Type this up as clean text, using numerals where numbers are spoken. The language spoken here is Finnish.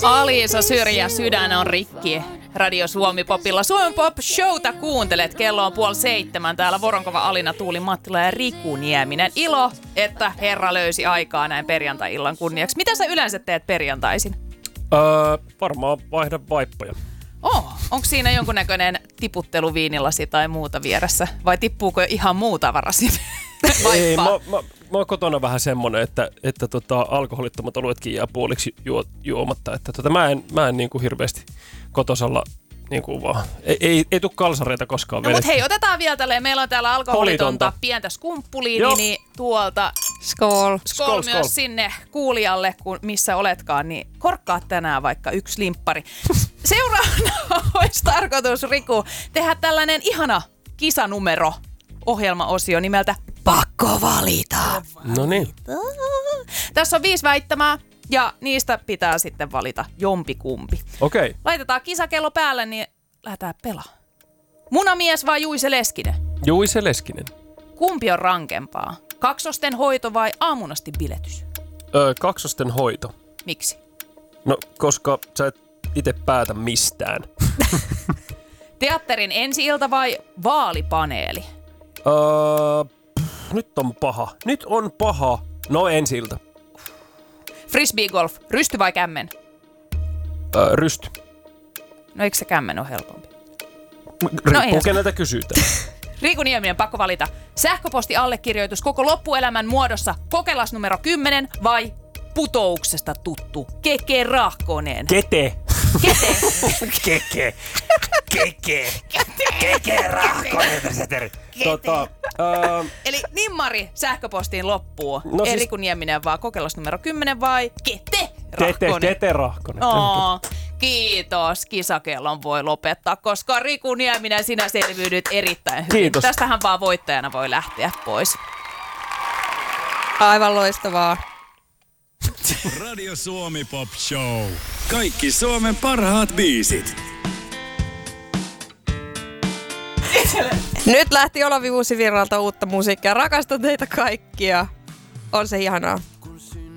Aliisa Syrjä, Sydän on rikki. Radio Suomi Popilla. Suomi Pop Showta kuuntelet. Kello on 6:30. Täällä Voronkova, Alina, Tuuli Mattila ja Riku Nieminen. Ilo, että herra löysi aikaa näin perjantai-illan kunniaksi. Mitä sä yleensä teet perjantaisin? Varmaan vaihdan vaippoja. Onko siinä jonkunnäköinen tiputtelu viinilasi tai muuta vieressä? Vai tippuuko ihan muu tavara sinne? Ei, mä oon kotona vähän semmonen, että alkoholittomat oluetkin jää puoliksi juomatta. Että mä en niinku hirveästi kotosalla niinku vaan. Ei tuu kalsareita koskaan vedetty. Mut hei, otetaan vielä tälleen. Meillä on täällä alkoholitonta pientä skumppuliini, niin tuolta skål myös sinne kuulijalle, kun missä oletkaan, niin korkkaa tänään vaikka yksi limppari. Seuraavana olisi tarkoitus, Riku, tehdä tällainen ihana kisanumero ohjelmaosio nimeltä Pakko valita. No niin. Tässä on 5 väittämää ja niistä pitää sitten valita jompikumpi. Okei. Laitetaan kisakello päälle, niin lähdetään pelaamaan. Munamies vai Juise Leskinen? Juise Leskinen. Kumpi on rankempaa? Kaksosten hoito vai aamunasti biletys? Kaksosten hoito. Miksi? No, koska sä et itse päätä mistään. Teatterin ensi-ilta vai vaalipaneeli? Nyt on paha. No, ensi-ilta. Frisbeegolf, rysty vai kämmen? Rysty. No eikö se kämmen ole helpompi? Riippuu keneltä kysytään. Riku Nieminen, pakko valita. Sähköpostiallekirjoitus koko loppuelämän muodossa kokelas numero 10 vai putouksesta tuttu Keke Rahkonen? Kete. Keke. Keke Rahkonen. Eli nimmari sähköpostiin loppuu. No siis... Riku Nieminen vaan kokelas numero 10 vai Kete Rahkonen? Kete Rahkonen. Kiitos. Kisakellon voi lopettaa, koska Riku Nieminen, sinä selviydyt erittäin hyvin. Kiitos. Tästähän vaan voittajana voi lähteä pois. Aivan loistavaa. Radio Suomi Pop Show. Kaikki Suomen parhaat biisit. Nyt lähti Olavi Uusivirralta uutta musiikkia. Rakastan teitä kaikkia. On se ihanaa.